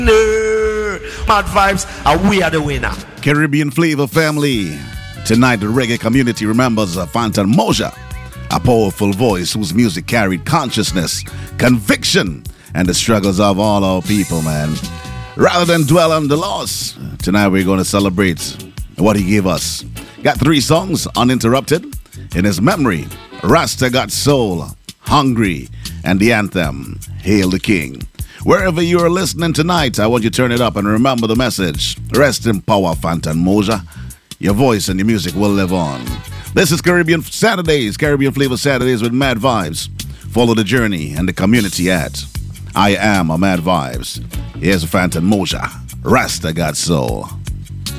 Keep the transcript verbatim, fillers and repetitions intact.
Mad Vibes, and we are the winner. Caribbean Flavor family. Tonight, the reggae community remembers Fantan Mojah, a powerful voice whose music carried consciousness, conviction, and the struggles of all our people, man. Rather than dwell on the loss, tonight we're going to celebrate what he gave us. Got three songs uninterrupted in his memory: Rasta Got Soul, Hungry, and the anthem, Hail the King. Wherever you are listening tonight, I want you to turn it up and remember the message. Rest in power, Fantan Mojah. Your voice and your music will live on. This is Caribbean Saturdays, Caribbean Flavor Saturdays with Mad Vibes. Follow the journey and the community at I Am a Mad Vibes. Here's Fantan Mojah, Rasta Got Soul.